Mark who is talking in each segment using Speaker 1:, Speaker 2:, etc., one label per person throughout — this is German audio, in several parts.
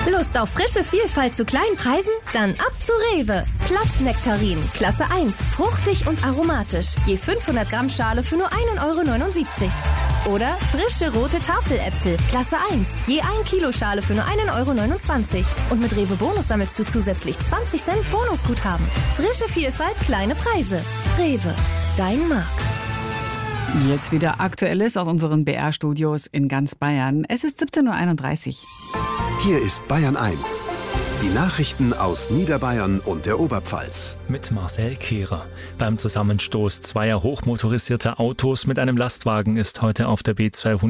Speaker 1: Lust auf frische Vielfalt zu kleinen Preisen? Dann ab zu Rewe. Plattnektarin, Klasse 1, fruchtig und aromatisch. Je 500 Gramm Schale für nur 1,79 € Oder frische rote Tafeläpfel, Klasse 1, je 1 Kilo Schale für nur 1,29 € Und mit Rewe Bonus sammelst du zusätzlich 20 Cent Bonusguthaben. Frische Vielfalt, kleine Preise. Rewe, dein Markt.
Speaker 2: Jetzt wieder Aktuelles aus unseren BR-Studios in ganz Bayern. Es ist 17:31 Uhr.
Speaker 3: Hier ist Bayern 1. Die Nachrichten aus Niederbayern und der Oberpfalz.
Speaker 4: Mit Marcel Kehrer. Beim Zusammenstoß zweier hochmotorisierter Autos mit einem Lastwagen ist heute auf der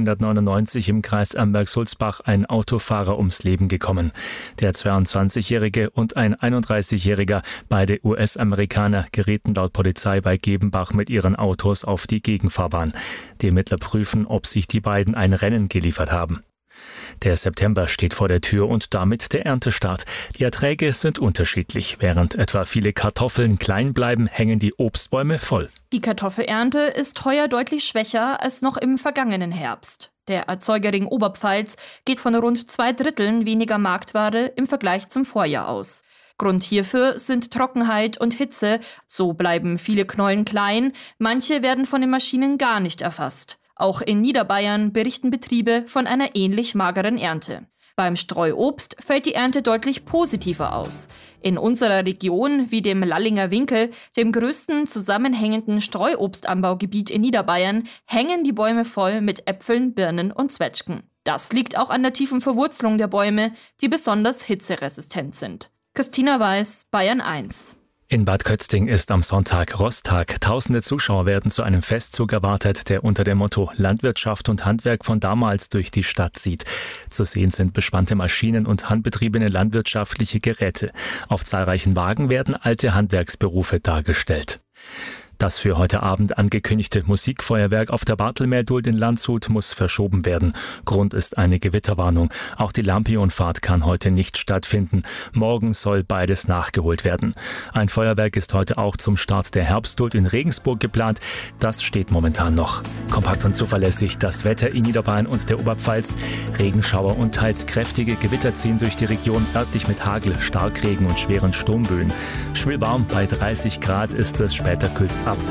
Speaker 4: B299 im Kreis Amberg-Sulzbach ein Autofahrer ums Leben gekommen. Der 22-Jährige und ein 31-Jähriger, beide US-Amerikaner, gerieten laut Polizei bei Gebenbach mit ihren Autos auf die Gegenfahrbahn. Die Ermittler prüfen, ob sich die beiden ein Rennen geliefert haben. Der September steht vor der Tür und damit der Erntestart. Die Erträge sind unterschiedlich. Während etwa viele Kartoffeln klein bleiben, hängen die Obstbäume voll.
Speaker 5: Die Kartoffelernte ist heuer deutlich schwächer als noch im vergangenen Herbst. Der Erzeugerring Oberpfalz geht von rund 2/3 weniger Marktware im Vergleich zum Vorjahr aus. Grund hierfür sind Trockenheit und Hitze. So bleiben viele Knollen klein, manche werden von den Maschinen gar nicht erfasst. Auch in Niederbayern berichten Betriebe von einer ähnlich mageren Ernte. Beim Streuobst fällt die Ernte deutlich positiver aus. In unserer Region, wie dem Lallinger Winkel, dem größten zusammenhängenden Streuobstanbaugebiet in Niederbayern, hängen die Bäume voll mit Äpfeln, Birnen und Zwetschgen. Das liegt auch an der tiefen Verwurzelung der Bäume, die besonders hitzeresistent sind. Christina Weiß, Bayern 1.
Speaker 4: In Bad Kötzting ist am Sonntag Rosttag. Tausende Zuschauer werden zu einem Festzug erwartet, der unter dem Motto Landwirtschaft und Handwerk von damals durch die Stadt zieht. Zu sehen sind bespannte Maschinen und handbetriebene landwirtschaftliche Geräte. Auf zahlreichen Wagen werden alte Handwerksberufe dargestellt. Das für heute Abend angekündigte Musikfeuerwerk auf der Bartelmeerduld in Landshut muss verschoben werden. Grund ist eine Gewitterwarnung. Auch die Lampionfahrt kann heute nicht stattfinden. Morgen soll beides nachgeholt werden. Ein Feuerwerk ist heute auch zum Start der Herbstduld in Regensburg geplant. Das steht momentan noch. Kompakt und zuverlässig das Wetter in Niederbayern und der Oberpfalz. Regenschauer und teils kräftige Gewitter ziehen durch die Region, örtlich mit Hagel, Starkregen und schweren Sturmböen. Schwülwarm bei 30 Grad ist es, später kühlt's ab.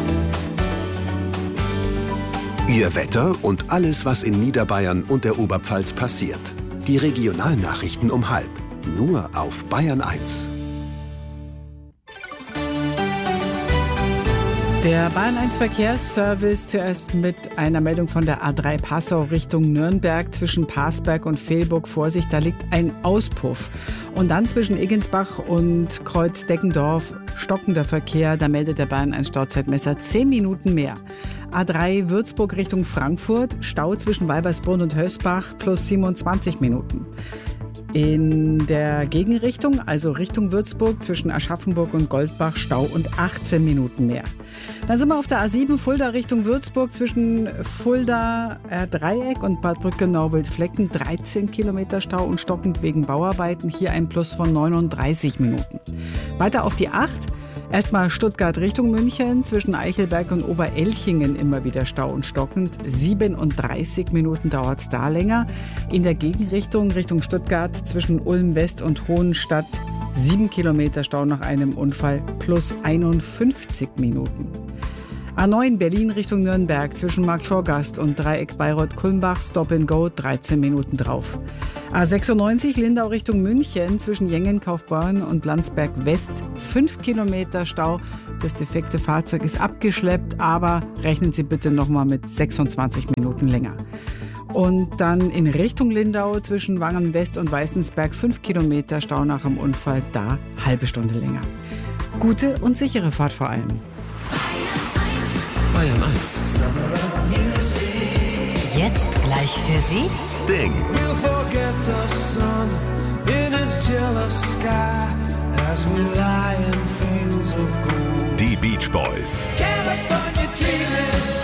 Speaker 3: Ihr Wetter und alles, was in Niederbayern und der Oberpfalz passiert. Die Regionalnachrichten um 12:30. Nur auf Bayern 1.
Speaker 2: Der Bayern 1 Verkehrsservice zuerst mit einer Meldung von der A3 Passau Richtung Nürnberg zwischen Parsberg und Velburg. Vorsicht, da liegt ein Auspuff. Und dann zwischen Egensbach und Kreuz-Deckendorf stockender Verkehr. Da meldet der Bayern 1 Stauzeitmesser 10 Minuten mehr. A3 Würzburg Richtung Frankfurt, Stau zwischen Weibersbrunn und Hösbach plus 27 Minuten. In der Gegenrichtung, also Richtung Würzburg, zwischen Aschaffenburg und Goldbach, Stau und 18 Minuten mehr. Dann sind wir auf der A7 Fulda Richtung Würzburg zwischen Fulda Dreieck und Bad Brücke-Nauwildflecken 13 Kilometer Stau und stockend wegen Bauarbeiten. Hier ein Plus von 39 Minuten. Weiter auf die 8. Erstmal Stuttgart Richtung München, zwischen Eichelberg und Oberelchingen immer wieder Stau und stockend. 37 Minuten dauert es da länger. In der Gegenrichtung, Richtung Stuttgart, zwischen Ulm West und Hohenstadt 7 Kilometer Stau nach einem Unfall, plus 51 Minuten. A9 Berlin Richtung Nürnberg, zwischen Marktschorgast und Dreieck Bayreuth-Kulmbach, Stop and Go, 13 Minuten drauf. A96 Lindau Richtung München, zwischen Jengen, Kaufbeuren und Landsberg West, 5 Kilometer Stau. Das defekte Fahrzeug ist abgeschleppt, aber rechnen Sie bitte nochmal mit 26 Minuten länger. Und dann in Richtung Lindau, zwischen Wangen West und Weißensberg, 5 Kilometer Stau nach dem Unfall, da halbe Stunde länger. Gute und sichere Fahrt vor allem.
Speaker 3: Bayern 1.
Speaker 1: Jetzt gleich für Sie
Speaker 3: Sting.
Speaker 6: We'll forget the sun in his jealous sky as we lie in fields of gold.
Speaker 3: Die Beach Boys.
Speaker 6: California dreaming.